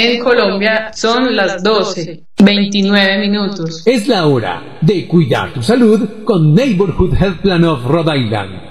En Colombia son las 12:29. Es la hora de cuidar tu salud con Neighborhood Health Plan of Rhode Island.